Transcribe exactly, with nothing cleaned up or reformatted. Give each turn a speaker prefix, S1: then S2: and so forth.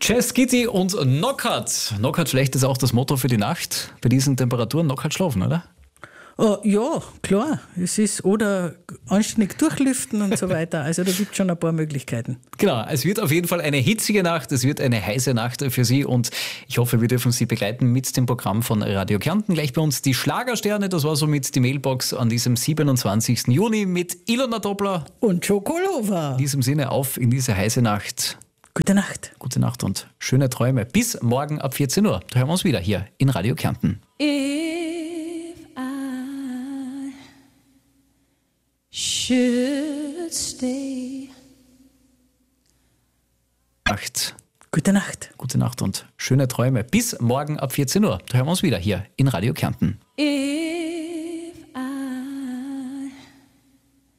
S1: Jazz Kitty und Knockout. Knockout schlecht ist auch das Motto für die Nacht. Bei diesen Temperaturen Knockout schlafen, oder?
S2: Oh, ja, klar. Es ist, oder anständig durchlüften und so weiter. Also da gibt es schon ein paar Möglichkeiten.
S1: Genau, es wird auf jeden Fall eine hitzige Nacht, es wird eine heiße Nacht für Sie und ich hoffe, wir dürfen Sie begleiten mit dem Programm von Radio Kärnten. Gleich bei uns die Schlagersterne, das war somit die Mailbox an diesem siebenundzwanzigsten Juni mit Ilona Doppler.
S2: Und Schokolova.
S1: In diesem Sinne auf in diese heiße Nacht.
S2: Gute Nacht.
S1: Gute Nacht und schöne Träume. Bis morgen ab vierzehn Uhr. Da hören wir uns wieder hier in Radio Kärnten.
S3: If I should stay.
S1: Nacht.
S2: Gute Nacht.
S1: Gute Nacht und schöne Träume. Bis morgen ab vierzehn Uhr. Da hören wir uns wieder hier in Radio Kärnten.
S3: If